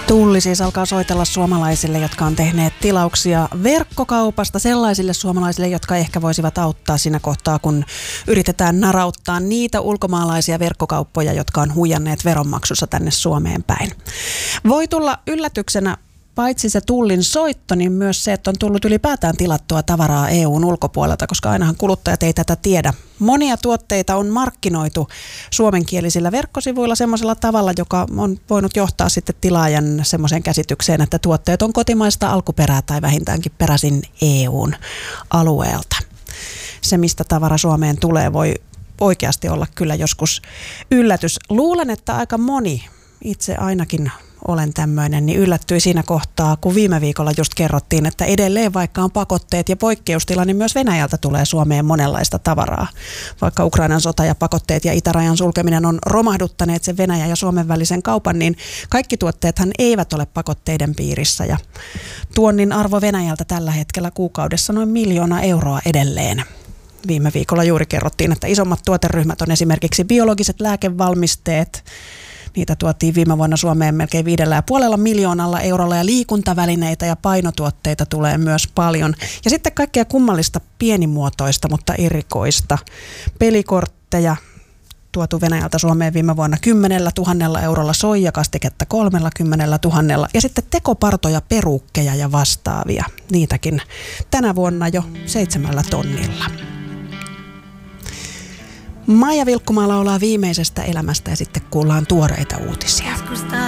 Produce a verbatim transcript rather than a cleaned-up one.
Tulli siis alkaa soitella suomalaisille, jotka on tehneet tilauksia verkkokaupasta, sellaisille suomalaisille, jotka ehkä voisivat auttaa siinä kohtaa, kun yritetään narauttaa niitä ulkomaalaisia verkkokauppoja, jotka on huijanneet veronmaksussa tänne Suomeen päin. Voi tulla yllätyksenä paitsi se Tullin soitto, niin myös se, että on tullut ylipäätään tilattua tavaraa E U:n ulkopuolelta, koska ainahan kuluttajat ei tätä tiedä. Monia tuotteita on markkinoitu suomenkielisillä verkkosivuilla semmoisella tavalla, joka on voinut johtaa sitten tilaajan semmoiseen käsitykseen, että tuotteet on kotimaista alkuperää tai vähintäänkin peräisin E U:n alueelta. Se, mistä tavara Suomeen tulee, voi oikeasti olla kyllä joskus yllätys. Luulen, että aika moni, itse ainakin olen tämmöinen, niin yllättyi siinä kohtaa, kun viime viikolla just kerrottiin, että edelleen vaikka on pakotteet ja poikkeustila, niin myös Venäjältä tulee Suomeen monenlaista tavaraa. Vaikka Ukrainan sota ja pakotteet ja itärajan sulkeminen on romahduttaneet sen Venäjän ja Suomen välisen kaupan, niin kaikki tuotteethan eivät ole pakotteiden piirissä. Ja tuonnin arvo Venäjältä tällä hetkellä kuukaudessa noin miljoona euroa edelleen. Viime viikolla juuri kerrottiin, että isommat tuoteryhmät on esimerkiksi biologiset lääkevalmisteet. Niitä tuotiin viime vuonna Suomeen melkein viidellä ja puolella miljoonalla eurolla ja liikuntavälineitä ja painotuotteita tulee myös paljon. Ja sitten kaikkea kummallista pienimuotoista, mutta erikoista. Pelikortteja tuotu Venäjältä Suomeen viime vuonna kymmenellä tuhannella eurolla, soijakastiketta kolmella kymmenellä tuhannella ja sitten tekopartoja, peruukkeja ja vastaavia. Niitäkin tänä vuonna jo seitsemällä tonnilla. Maija Vilkkumaa laulaa viimeisestä elämästä ja sitten kuullaan tuoreita uutisia.